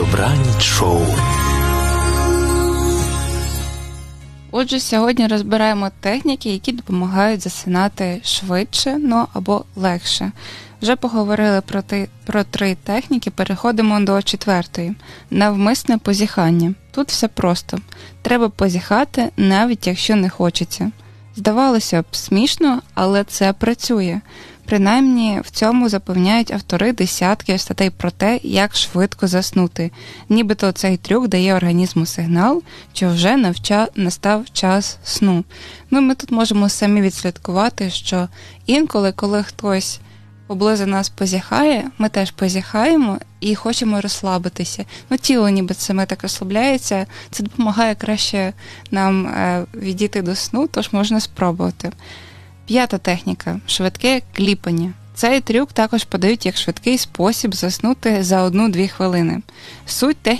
Добраніч шоу. Отже, сьогодні розбираємо техніки, які допомагають засинати швидше, або легше. Вже поговорили про 3 техніки, переходимо до 4-ї. Навмисне позіхання. Тут все просто. Треба позіхати, навіть якщо не хочеться. Здавалося б, смішно, але це працює. Принаймні, в цьому запевняють автори десятки статей про те, як швидко заснути. Нібито цей трюк дає організму сигнал, що вже настав час сну. Ми тут можемо самі відслідкувати, що інколи, коли хтось поблизу нас позіхає, ми теж позіхаємо і хочемо розслабитися. Тіло ніби саме так розслабляється, це допомагає краще нам відійти до сну, тож можна спробувати. 5-та техніка – швидке кліпання. Цей трюк також подають як швидкий спосіб заснути за 1-2 хвилини. Суть техніки